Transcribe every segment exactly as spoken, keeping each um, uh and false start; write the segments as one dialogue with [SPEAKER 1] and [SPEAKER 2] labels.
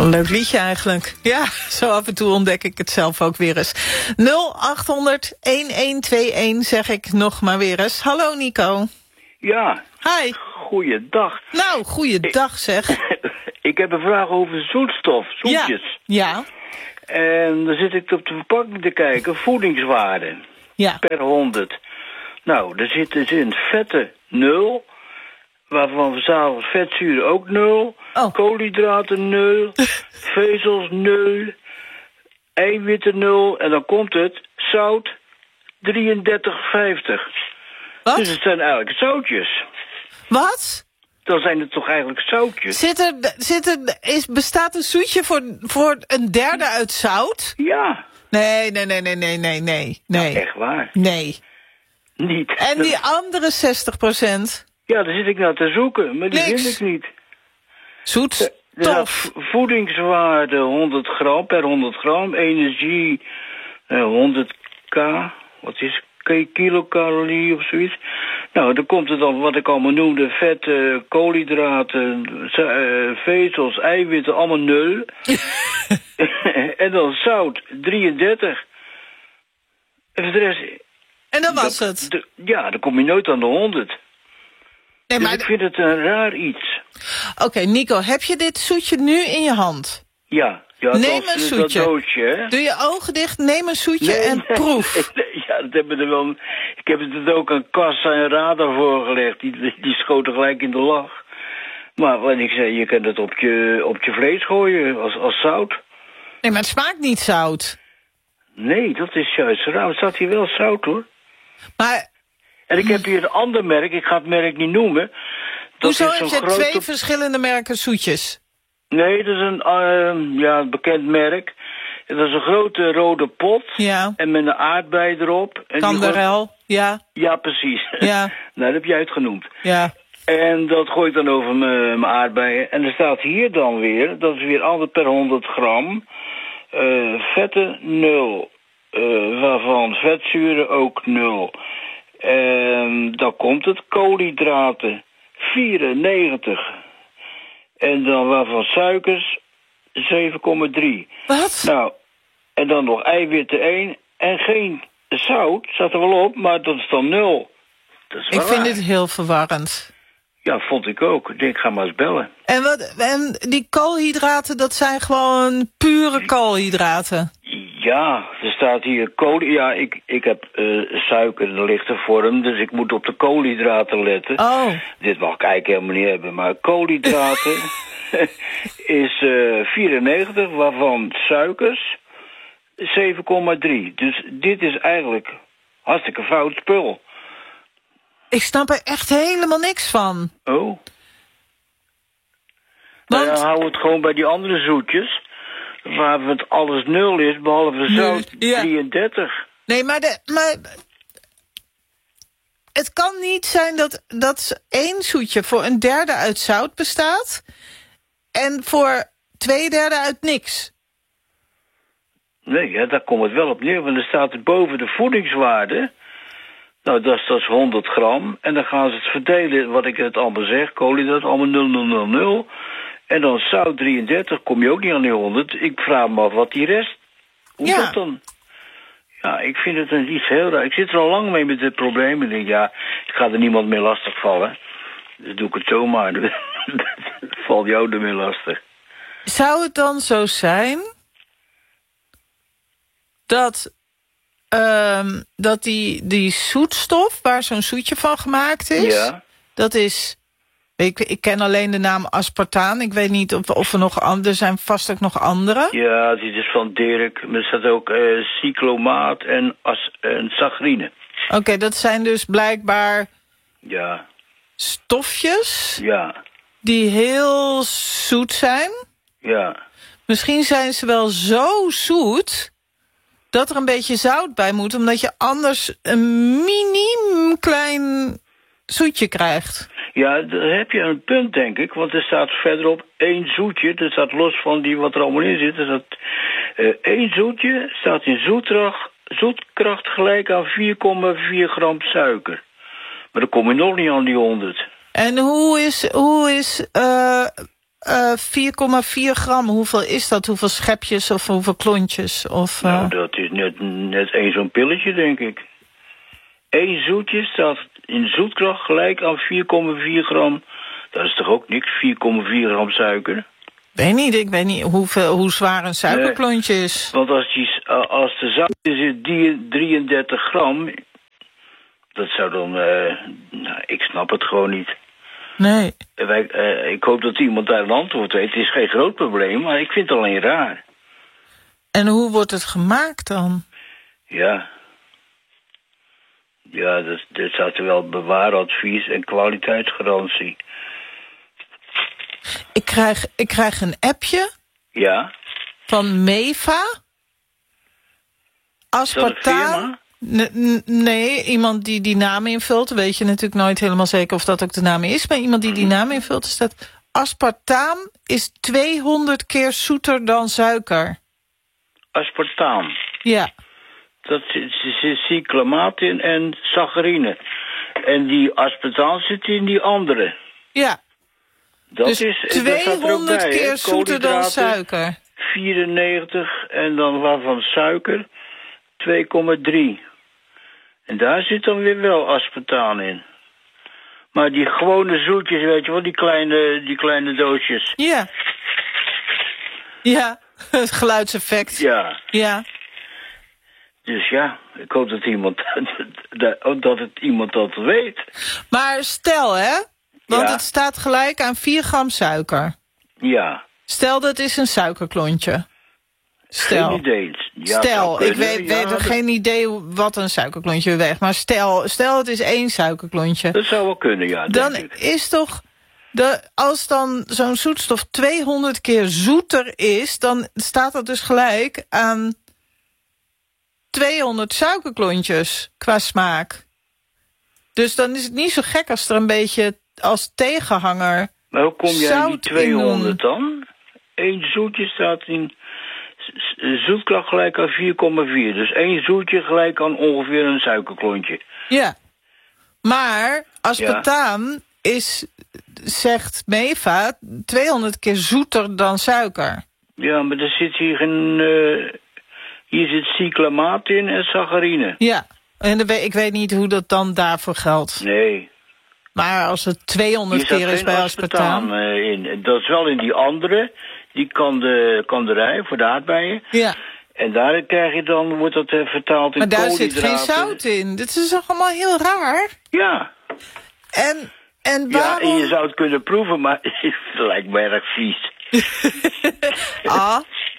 [SPEAKER 1] Een leuk liedje eigenlijk. Ja, zo af en toe ontdek ik het zelf ook weer eens. nul acht honderd elf tweeënentwintig zeg ik nog maar weer eens. Hallo Nico.
[SPEAKER 2] Ja.
[SPEAKER 1] Hi.
[SPEAKER 2] Goeiedag.
[SPEAKER 1] Nou, goeiedag zeg.
[SPEAKER 2] Ik heb een vraag over zoetstof, zoetjes.
[SPEAKER 1] Ja. Ja.
[SPEAKER 2] En dan zit ik op de verpakking te kijken, voedingswaarde.
[SPEAKER 1] Ja.
[SPEAKER 2] Per honderd. Nou, er zit dus in vetten nul, waarvan verzameld vetzuren ook nul,
[SPEAKER 1] oh.
[SPEAKER 2] koolhydraten nul, vezels nul, eiwitten nul, en dan komt het zout drieëndertig vijftig.
[SPEAKER 1] Wat?
[SPEAKER 2] Dus het zijn eigenlijk zoutjes.
[SPEAKER 1] Wat?
[SPEAKER 2] Dan zijn het toch eigenlijk zoutjes?
[SPEAKER 1] Zit er, zit er, is, bestaat een zoetje voor, voor een derde uit zout?
[SPEAKER 2] Ja.
[SPEAKER 1] Nee, nee, nee, nee, nee, nee, nee. nee.
[SPEAKER 2] Echt waar?
[SPEAKER 1] Nee.
[SPEAKER 2] Niet.
[SPEAKER 1] En die andere zestig procent?
[SPEAKER 2] Ja, daar zit ik naar te zoeken, maar die
[SPEAKER 1] Niks.
[SPEAKER 2] vind ik niet.
[SPEAKER 1] Zoet?
[SPEAKER 2] Er staat
[SPEAKER 1] Tof.
[SPEAKER 2] voedingswaarde honderd gram per honderd gram. Energie eh, honderd k. Wat is k kilocalorie of zoiets. Nou, dan komt het dan wat ik allemaal noemde. Vetten, koolhydraten, uh, vezels, eiwitten, allemaal nul. En dan zout, drieëndertig. En voor de rest...
[SPEAKER 1] En dat was
[SPEAKER 2] dat,
[SPEAKER 1] het?
[SPEAKER 2] De, ja, dan kom je nooit aan de honderd.
[SPEAKER 1] Nee,
[SPEAKER 2] dus
[SPEAKER 1] maar
[SPEAKER 2] ik vind het een raar iets.
[SPEAKER 1] Oké, okay, Nico, heb je dit zoetje nu in je hand?
[SPEAKER 2] Ja. Ja,
[SPEAKER 1] neem
[SPEAKER 2] dat,
[SPEAKER 1] een zoetje.
[SPEAKER 2] Dat doosje, hè?
[SPEAKER 1] Doe je ogen dicht, neem een zoetje
[SPEAKER 2] nee,
[SPEAKER 1] en
[SPEAKER 2] nee,
[SPEAKER 1] proef.
[SPEAKER 2] Nee, nee, ja, dat hebben er wel. Ik heb het ook aan kassa en radar voorgelegd. Die, die schoten gelijk in de lach. Maar wat ik zei, je kan het op je, op je vlees gooien als, als zout.
[SPEAKER 1] Nee, maar het smaakt niet zout.
[SPEAKER 2] Nee, dat is juist raar. Er staat hier wel zout, hoor.
[SPEAKER 1] Maar...
[SPEAKER 2] En ik heb hier een ander merk, ik ga het merk niet noemen. Dat
[SPEAKER 1] Hoezo
[SPEAKER 2] is
[SPEAKER 1] heb je
[SPEAKER 2] grote...
[SPEAKER 1] twee verschillende merken zoetjes?
[SPEAKER 2] Nee, dat is een uh, ja, bekend merk. Dat is een grote rode pot.
[SPEAKER 1] Ja.
[SPEAKER 2] En met een aardbei erop.
[SPEAKER 1] Kanderel,
[SPEAKER 2] gooit...
[SPEAKER 1] ja.
[SPEAKER 2] Ja, precies.
[SPEAKER 1] Ja.
[SPEAKER 2] Nou, dat heb jij het genoemd.
[SPEAKER 1] Ja.
[SPEAKER 2] En dat gooi ik dan over mijn aardbeien. En er staat hier dan weer, dat is weer altijd per honderd gram. Uh, vetten nul. Uh, waarvan vetzuren ook nul. En dan komt het koolhydraten vierennegentig. En dan waarvan suikers zeven komma drie.
[SPEAKER 1] Wat?
[SPEAKER 2] Nou, en dan nog eiwitten één. En geen zout, staat er wel op, maar dat is dan nul. Dat is
[SPEAKER 1] ik
[SPEAKER 2] waar.
[SPEAKER 1] vind dit heel verwarrend.
[SPEAKER 2] Ja, vond ik ook. Ik denk, ga maar eens bellen.
[SPEAKER 1] En, wat, en die koolhydraten, dat zijn gewoon pure koolhydraten?
[SPEAKER 2] Ja, er staat hier kool. Ja, ik, ik heb uh, suiker in de lichte vorm, dus ik moet op de koolhydraten letten.
[SPEAKER 1] Oh.
[SPEAKER 2] Dit mag ik eigenlijk helemaal niet hebben, maar koolhydraten is uh, vierennegentig, waarvan suikers zeven komma drie. Dus dit is eigenlijk hartstikke fout spul.
[SPEAKER 1] Ik snap er echt helemaal niks van.
[SPEAKER 2] Oh. Want... Nou, dan hou het gewoon bij die andere zoetjes, waar het alles nul is, behalve zout ja. drieëndertig.
[SPEAKER 1] Nee, maar, de, maar het kan niet zijn dat, dat één zoetje voor een derde uit zout bestaat en voor twee derde uit niks.
[SPEAKER 2] Nee, ja, daar komt het wel op neer, want er staat boven de voedingswaarde. Nou, dat is, dat is honderd gram. En dan gaan ze het verdelen, wat ik het allemaal zeg, koolhydraten, allemaal nul nul nul nul. En dan zout drieëndertig, kom je ook niet aan die honderd. Ik vraag me af wat die rest, hoe
[SPEAKER 1] ja.
[SPEAKER 2] dat dan? Ja, ik vind het een iets heel raar. Ik zit er al lang mee met dit probleem. Ik denk, ja, ik ga er niemand meer lastig vallen. Dus doe ik het zomaar. Dat valt jou ermee lastig.
[SPEAKER 1] Zou het dan zo zijn dat, um, dat die, die zoetstof, waar zo'n zoetje van gemaakt is,
[SPEAKER 2] ja.
[SPEAKER 1] dat is... Ik, ik ken alleen de naam aspartaan. Ik weet niet of, of er nog andere... Er zijn vast ook nog andere.
[SPEAKER 2] Ja, dit is van Dirk. Maar er staat ook uh, cyclomaat en, as, en saccharine.
[SPEAKER 1] Oké, okay, dat zijn dus blijkbaar...
[SPEAKER 2] Ja.
[SPEAKER 1] Stofjes...
[SPEAKER 2] Ja.
[SPEAKER 1] Die heel zoet zijn.
[SPEAKER 2] Ja.
[SPEAKER 1] Misschien zijn ze wel zo zoet dat er een beetje zout bij moet, omdat je anders een miniem klein zoetje krijgt.
[SPEAKER 2] Ja, daar heb je een punt, denk ik. Want er staat verderop één zoetje. Dat staat los van die wat er allemaal in zit. Er staat uh, één zoetje, staat in zoetkracht, zoetkracht gelijk aan vier komma vier gram suiker. Maar dan kom je nog niet aan die honderd.
[SPEAKER 1] En hoe is, hoe is uh, uh, vier komma vier gram. Hoeveel is dat? Hoeveel schepjes of hoeveel klontjes? Of, uh...
[SPEAKER 2] Nou, dat is net, net één zo'n pilletje, denk ik. Eén zoetje staat in zoetkracht gelijk aan vier komma vier gram. Dat is toch ook niks, vier komma vier gram suiker?
[SPEAKER 1] Weet niet, ik weet niet hoeveel, hoe zwaar een suikerklontje
[SPEAKER 2] nee,
[SPEAKER 1] is.
[SPEAKER 2] Want als, die, als de zout is drieëndertig gram... Dat zou dan... Uh, nou, ik snap het gewoon niet.
[SPEAKER 1] Nee.
[SPEAKER 2] Wij, uh, ik hoop dat iemand daar een antwoord weet. Het is geen groot probleem, maar ik vind het alleen raar.
[SPEAKER 1] En hoe wordt het gemaakt dan?
[SPEAKER 2] Ja... Ja, dat, dat staat er wel bewaaradvies en kwaliteitsgarantie.
[SPEAKER 1] Ik krijg, ik krijg een appje.
[SPEAKER 2] Ja.
[SPEAKER 1] Van Meva. Aspartaan. Nee, iemand die die naam invult. Weet je natuurlijk nooit helemaal zeker of dat ook de naam is. Maar iemand die die naam invult, is dat... Aspartaam is tweehonderd keer zoeter dan suiker.
[SPEAKER 2] Aspartaam?
[SPEAKER 1] Ja.
[SPEAKER 2] Dat is cyclamatin en saccharine. En die aspartaan zit in die andere.
[SPEAKER 1] Ja.
[SPEAKER 2] Dat
[SPEAKER 1] dus
[SPEAKER 2] is
[SPEAKER 1] tweehonderd
[SPEAKER 2] bij,
[SPEAKER 1] keer zoeter dan suiker.
[SPEAKER 2] vierennegentig en dan waarvan suiker twee komma drie. En daar zit dan weer wel aspartaan in. Maar die gewone zoetjes, weet je wel, die kleine, die kleine doosjes.
[SPEAKER 1] Ja. Ja, het geluidseffect.
[SPEAKER 2] Ja.
[SPEAKER 1] Ja.
[SPEAKER 2] Dus ja, ik hoop dat iemand dat het iemand dat weet.
[SPEAKER 1] Maar stel, hè? Want
[SPEAKER 2] ja.
[SPEAKER 1] het staat gelijk aan vier gram suiker.
[SPEAKER 2] Ja.
[SPEAKER 1] Stel, dat is een suikerklontje. Stel.
[SPEAKER 2] Geen idee. Ja,
[SPEAKER 1] stel, ik weet,
[SPEAKER 2] ja,
[SPEAKER 1] weet
[SPEAKER 2] dat...
[SPEAKER 1] geen idee wat een suikerklontje weegt. Maar stel, stel het is één suikerklontje.
[SPEAKER 2] Dat zou wel kunnen, ja.
[SPEAKER 1] Dan
[SPEAKER 2] ik.
[SPEAKER 1] is toch... De, als dan zo'n zoetstof tweehonderd keer zoeter is... dan staat dat dus gelijk aan tweehonderd suikerklontjes qua smaak. Dus dan is het niet zo gek als er een beetje als tegenhanger...
[SPEAKER 2] Maar hoe kom jij aan die tweehonderd
[SPEAKER 1] in...
[SPEAKER 2] dan? Eén zoetje staat in zoetkracht gelijk aan vier komma vier. Dus één zoetje gelijk aan ongeveer een suikerklontje.
[SPEAKER 1] Ja. Maar aspartaam ja. is, zegt Meva, tweehonderd keer zoeter dan suiker.
[SPEAKER 2] Ja, maar er zit hier een... Uh, hier zit cyclamatin en saccharine.
[SPEAKER 1] Ja, en de, ik weet niet hoe dat dan daarvoor geldt.
[SPEAKER 2] Nee.
[SPEAKER 1] Maar als het tweehonderd keer is bij aspartaam...
[SPEAKER 2] Uh, in. Dat is wel in die andere, die kande, kanderij voor de aardbeien.
[SPEAKER 1] Ja.
[SPEAKER 2] En daar krijg je dan, wordt dat uh, vertaald in
[SPEAKER 1] maar daar
[SPEAKER 2] koolhydraten.
[SPEAKER 1] zit geen zout in. Dit is toch allemaal heel raar?
[SPEAKER 2] Ja.
[SPEAKER 1] En, en waarom...
[SPEAKER 2] Ja, en je zou het kunnen proeven, maar het lijkt me erg vies.
[SPEAKER 1] ah.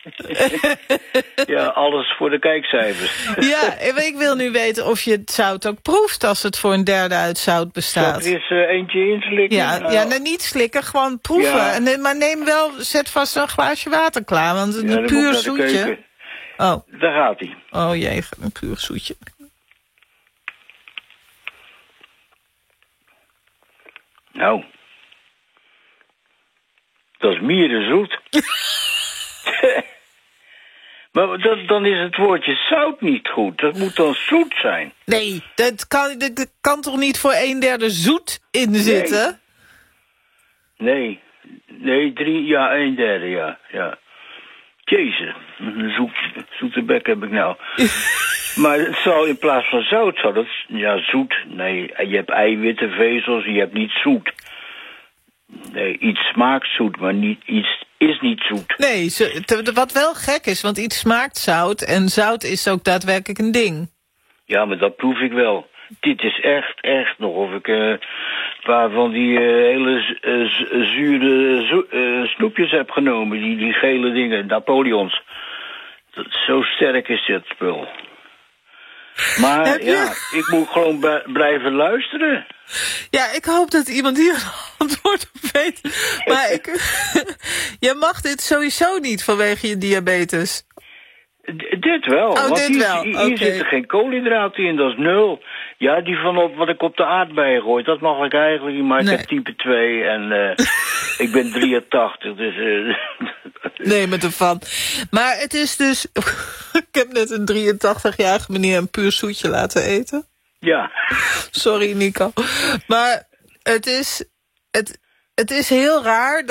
[SPEAKER 2] Ja, alles voor de kijkcijfers.
[SPEAKER 1] Ja, ik wil nu weten of je het zout ook proeft als het voor een derde uit zout bestaat.
[SPEAKER 2] Zal er eens uh, eentje inslikken?
[SPEAKER 1] Ja,
[SPEAKER 2] nou.
[SPEAKER 1] ja nee, niet slikken, gewoon proeven.
[SPEAKER 2] Ja.
[SPEAKER 1] En, maar neem wel, zet vast een glaasje water klaar, want het is ja, een puur zoetje. Oh.
[SPEAKER 2] Daar gaat hij.
[SPEAKER 1] Oh jee, een puur zoetje.
[SPEAKER 2] Nou. Dat is mierenzoet. Maar dat, dan is het woordje zout niet goed. Dat moet dan zoet zijn.
[SPEAKER 1] Nee, dat kan, dat kan toch niet voor een derde zoet in zitten?
[SPEAKER 2] Nee. Nee, nee drie, ja, een derde, ja. ja. Jezus, een zoet, zoete bek heb ik nou. Maar het zou in plaats van zout, zou dat, ja, zoet. Nee, je hebt eiwitten, vezels, je hebt niet zoet. Nee, iets smaakt zoet, maar niet, iets is niet zoet.
[SPEAKER 1] Nee, wat wel gek is, want iets smaakt zout... en zout is ook daadwerkelijk een ding.
[SPEAKER 2] Ja, maar dat proef ik wel. Dit is echt, echt nog of ik uh, een paar van die uh, hele uh, zure zo, uh, snoepjes heb genomen. Die, die gele dingen, Napoleons. Dat, zo sterk is dit spul. Maar ja, ik moet gewoon blijven luisteren.
[SPEAKER 1] Ja, ik hoop dat iemand hier een antwoord op weet. Maar ik, je mag dit sowieso niet vanwege je diabetes.
[SPEAKER 2] D- dit wel.
[SPEAKER 1] Oh,
[SPEAKER 2] want
[SPEAKER 1] dit
[SPEAKER 2] hier,
[SPEAKER 1] wel.
[SPEAKER 2] Hier,
[SPEAKER 1] Okay.
[SPEAKER 2] hier zitten geen koolhydraten in, dat is nul. Ja, die van op, wat ik op de aardbeien gooi, dat mag ik eigenlijk niet. Maar nee. Ik heb type twee en uh, ik ben drieëntachtig, dus... Uh,
[SPEAKER 1] nee, met een van. Maar het is dus... ik heb net een drieëntachtigjarige meneer een puur zoetje laten eten.
[SPEAKER 2] Ja.
[SPEAKER 1] Sorry, Nico. Maar het is, het, het is heel raar dat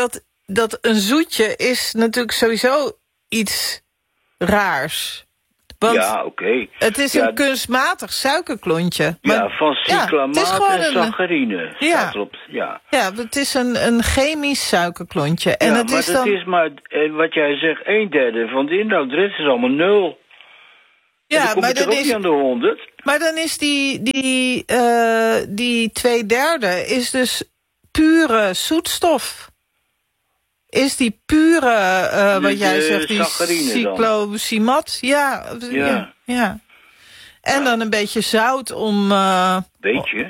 [SPEAKER 1] dat een zoetje is natuurlijk sowieso iets raars. Want
[SPEAKER 2] ja, oké. Okay.
[SPEAKER 1] Het is
[SPEAKER 2] ja,
[SPEAKER 1] een kunstmatig suikerklontje. Maar,
[SPEAKER 2] ja, van cyclamaat
[SPEAKER 1] ja,
[SPEAKER 2] en saccharine.
[SPEAKER 1] Ja.
[SPEAKER 2] Klopt, ja.
[SPEAKER 1] Ja, het is een, een chemisch suikerklontje. En
[SPEAKER 2] ja,
[SPEAKER 1] het
[SPEAKER 2] maar
[SPEAKER 1] is
[SPEAKER 2] dat
[SPEAKER 1] dan...
[SPEAKER 2] is maar, wat jij zegt, een derde van de inhoud. De rest is allemaal nul. Ja, dan kom
[SPEAKER 1] maar
[SPEAKER 2] je toch
[SPEAKER 1] dan
[SPEAKER 2] ook
[SPEAKER 1] is,
[SPEAKER 2] niet aan de honderd?
[SPEAKER 1] Maar dan is die, die, uh, die twee derde is dus pure zoetstof. Is die pure, uh, wat
[SPEAKER 2] dus
[SPEAKER 1] jij zegt, die cyclosimat? Ja, ja. ja, ja. En ja. dan een beetje zout om... Uh,
[SPEAKER 2] beetje?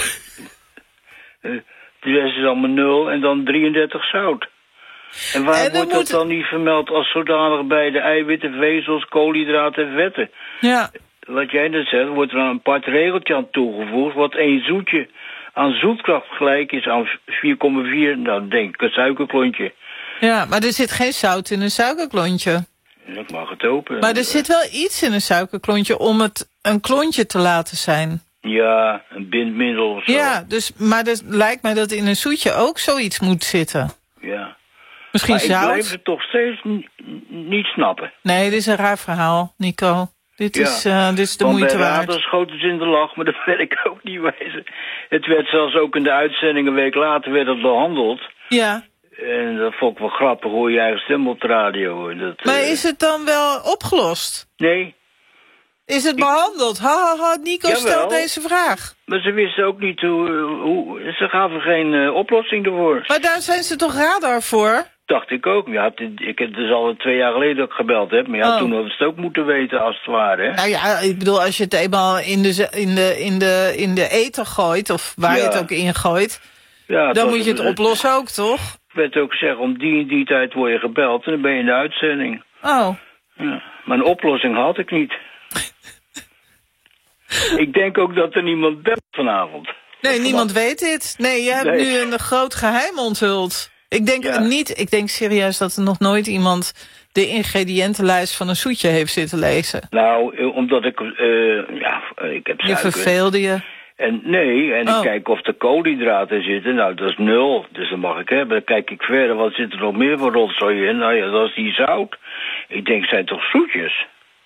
[SPEAKER 2] De rest is allemaal nul en dan drieëndertig zout. En waar en wordt dat moet... dan niet vermeld als zodanig bij de eiwitten, vezels, koolhydraten en vetten?
[SPEAKER 1] Ja.
[SPEAKER 2] Wat jij net zegt, wordt er een apart regeltje aan toegevoegd, wat één zoetje aan zoetkracht gelijk is aan vier komma vier, nou denk ik een suikerklontje.
[SPEAKER 1] Ja, maar er zit geen zout in een suikerklontje.
[SPEAKER 2] Ja, ik mag het open.
[SPEAKER 1] Maar er zit wel iets in een suikerklontje om het een klontje te laten zijn.
[SPEAKER 2] Ja, een bindmiddel of zo.
[SPEAKER 1] Ja, dus, maar het lijkt mij dat in een zoetje ook zoiets moet zitten.
[SPEAKER 2] Ja.
[SPEAKER 1] Misschien
[SPEAKER 2] maar
[SPEAKER 1] zout.
[SPEAKER 2] ik blijf het toch steeds niet snappen.
[SPEAKER 1] Nee, dit is een raar verhaal, Nico. Dit, ja. is, uh, dit is de
[SPEAKER 2] Want
[SPEAKER 1] moeite
[SPEAKER 2] bij
[SPEAKER 1] waard.
[SPEAKER 2] Radar schoten ze in de lach, maar dat werd ik ook niet wijzen. Het werd zelfs ook in de uitzending een week later werd het behandeld.
[SPEAKER 1] Ja.
[SPEAKER 2] En dat vond ik wel grappig, hoor je eigen stem op de radio. Dat,
[SPEAKER 1] maar
[SPEAKER 2] uh...
[SPEAKER 1] is het dan wel opgelost?
[SPEAKER 2] Nee.
[SPEAKER 1] Is het behandeld? Ha, ha, ha, Nico
[SPEAKER 2] Jawel.
[SPEAKER 1] stelt deze vraag.
[SPEAKER 2] Maar ze wisten ook niet hoe... hoe ze gaven geen uh, oplossing ervoor.
[SPEAKER 1] Maar daar zijn ze toch Radar voor?
[SPEAKER 2] Dacht ik ook. Ja, ik heb dus al twee jaar geleden dat ik gebeld heb. Maar ja, oh. toen hadden ze het ook moeten weten als het ware. Hè?
[SPEAKER 1] Nou ja, ik bedoel, als je het eenmaal in de, in de, in de, in de ether gooit... of waar ja. je het ook in gooit... Ja, dan moet je het oplossen ook, toch?
[SPEAKER 2] Ik werd ook zeggen, om die en die tijd word je gebeld... en dan ben je in de uitzending.
[SPEAKER 1] Oh.
[SPEAKER 2] Ja, maar een oplossing had ik niet. Ik denk ook dat er niemand belt vanavond.
[SPEAKER 1] Nee, niemand weet dit. Nee, je hebt nee. nu een groot geheim onthuld. Ik denk ja. niet, ik denk serieus dat er nog nooit iemand de ingrediëntenlijst van een zoetje heeft zitten lezen.
[SPEAKER 2] Nou, omdat ik, uh, ja, ik heb suiker.
[SPEAKER 1] Je verveelde je.
[SPEAKER 2] En nee, en oh. ik kijk of er koolhydraten zitten. Nou, dat is nul, dus dat mag ik hebben. Dan kijk ik verder, wat zit er nog meer voor rotzooi in? Nou ja, dat is die zout. Ik denk, zijn toch zoetjes?